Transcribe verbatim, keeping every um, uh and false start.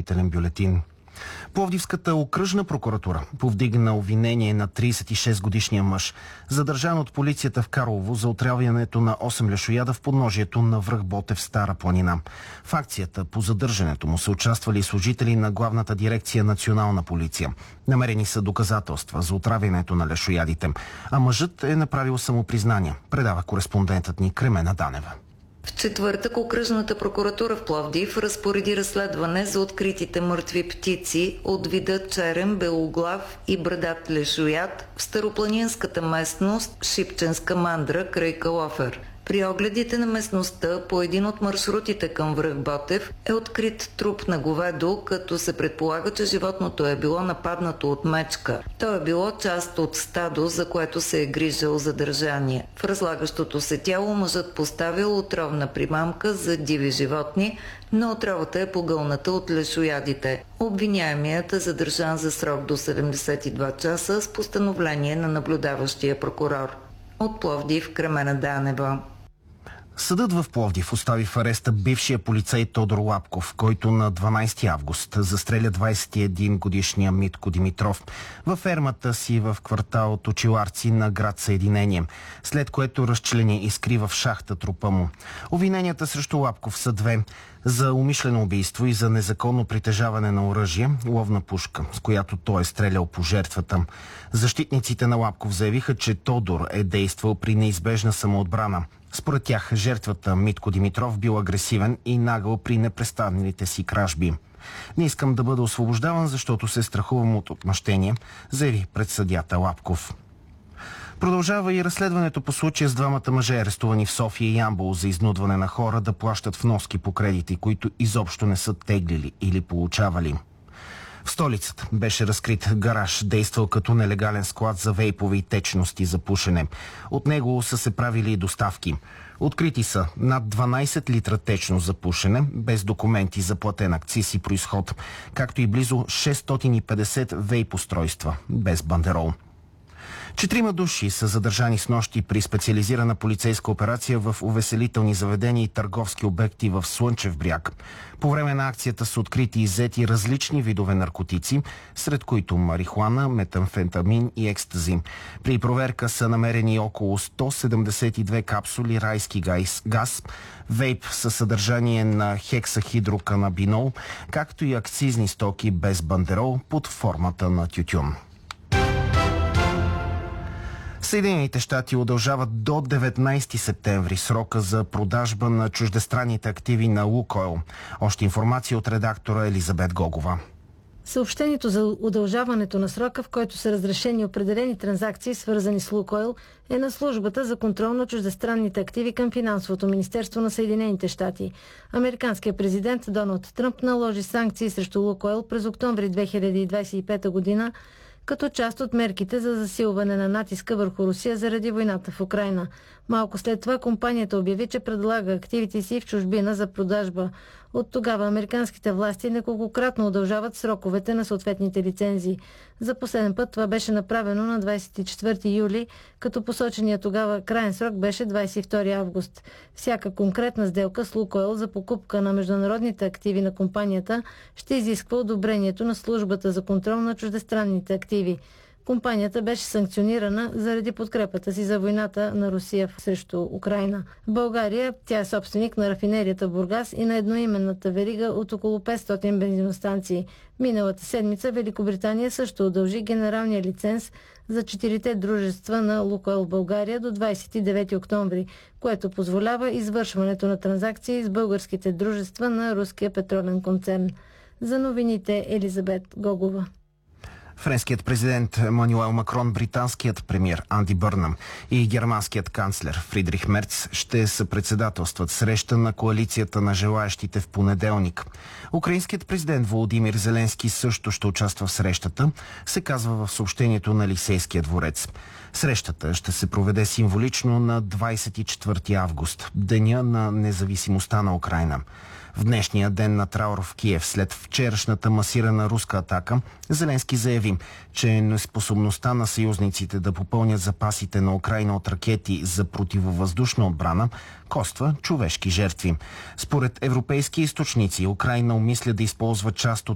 допълнителен бюлетин. Пловдивската окръжна прокуратура повдигна обвинение на тридесет и шест годишния мъж, задържан от полицията в Карлово за отравянето на осем лешояда в подножието на връх Ботев в Стара планина. В акцията по задържането му са участвали служители на Главната дирекция Национална полиция. Намерени са доказателства за отравянето на лешоядите, а мъжът е направил самопризнание, предава кореспондентът ни Кремена Данева. В четвъртък окръжната прокуратура в Пловдив разпореди разследване за откритите мъртви птици от вида черен, белоглав и брадат лешояд в старопланинската местност Шипченска мандра край Калофер. При огледите на местността по един от маршрутите към връх Ботев е открит труп на говедо, като се предполага, че животното е било нападнато от мечка. То е било част от стадо, за което се е грижал задържание. В разлагащото се тяло мъжът поставил отровна примамка за диви животни, но отровата е погълната от лешоядите. Обвиняемият е задържан за срок до седемдесет и два часа с постановление на наблюдаващия прокурор. От Пловдив, Кремена Данева. Съдът в Пловдив остави в ареста бившия полицай Тодор Лапков, който на дванадесети август застреля двадесет и един годишния Митко Димитров във фермата си в квартал Точиларци на град Съединение, след което разчлени и скрива в шахта трупа му. Обвиненията срещу Лапков са две: за умишлено убийство и за незаконно притежаване на оръжие, ловна пушка, с която той е стрелял по жертвата. Защитниците на Лапков заявиха, че Тодор е действал при неизбежна самоотбрана. Според тях жертвата Митко Димитров бил агресивен и нагъл при непрестанните си кражби. Не искам да бъда освобождаван, защото се страхувам от отмъщение, заяви пред съдията Лапков. Продължава и разследването по случая с двамата мъже, арестувани в София и Ямбол за изнудване на хора да плащат вноски по кредити, които изобщо не са теглили или получавали. В столицата беше разкрит гараж, действал като нелегален склад за вейпови течности за пушене. От него са се правили и доставки. Открити са над дванадесет литра течност за пушене, без документи за платен акциз и произход, както и близо шестстотин и петдесет вейп устройства, без бандерол. Четирима души са задържани снощи при специализирана полицейска операция в увеселителни заведения и търговски обекти в Слънчев бряг. По време на акцията са открити и иззети различни видове наркотици, сред които марихуана, метамфетамин и екстази. При проверка са намерени около сто седемдесет и две капсули райски газ, вейп със съдържание на хексахидроканабинол, както и акцизни стоки без бандерол под формата на тютюн. Съединените щати удължават до деветнадесети септември срока за продажба на чуждестранните активи на Лукойл. Още информация от редактора Елизабет Гогова. Съобщението за удължаването на срока, в който са разрешени определени транзакции, свързани с Лукойл, е на службата за контрол на чуждестранните активи към Финансовото министерство на Съединените щати. Американският президент Доналд Тръмп наложи санкции срещу Лукойл през октомври две хиляди двадесет и пета година, като част от мерките за засилване на натиска върху Русия заради войната в Украйна. Малко след това компанията обяви, че предлага активите си в чужбина за продажба. От тогава американските власти неколкократно удължават сроковете на съответните лицензии. За последен път това беше направено на двадесет и четвърти юли, като посочения тогава краен срок беше двадесет и втори август. Всяка конкретна сделка с Лукойл за покупка на международните активи на компанията ще изисква одобрението на службата за контрол на чуждестранните активи. Компанията беше санкционирана заради подкрепата си за войната на Русия срещу Украйна. В България тя е собственик на рафинерията в Бургас и на едноименната верига от около петстотин бензиностанции. Миналата седмица Великобритания също удължи генералния лиценз за четирите дружества на Лукойл в България до двадесет и девети октомври, което позволява извършването на транзакции с българските дружества на руския петролен концерн. За новините Елизабет Гогова. Френският президент Емануел Макрон, британският премиер Анди Бърнам и германският канцлер Фридрих Мерц ще съпредседателстват среща на коалицията на желаящите в понеделник. Украинският президент Володимир Зеленски също ще участва в срещата, се казва в съобщението на Елисейския дворец. Срещата ще се проведе символично на двадесет и четвърти август, деня на независимостта на Украйна. В днешния ден на траур в Киев след вчерашната масирана руска атака, Зеленски заяви, че неспособността на съюзниците да попълнят запасите на Украйна от ракети за противовъздушна отбрана коства човешки жертви. Според европейски източници, Украйна умисля да използва част от